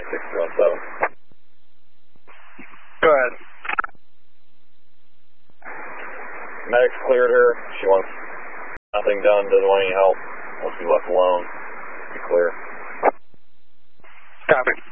6217. Go ahead. Medic's cleared her. She wants nothing done, doesn't want any help. Wants to be left alone. Be clear. Copy.